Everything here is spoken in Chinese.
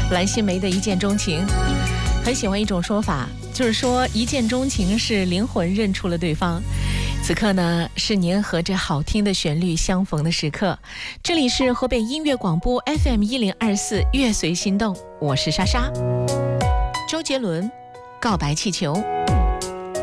蓝心湄的一见钟情。很喜欢一种说法，就是说一见钟情是灵魂认出了对方。此刻呢，是您和这好听的旋律相逢的时刻。这里是河北音乐广播 FM1024，乐随心动，我是莎莎。周杰伦，告白气球。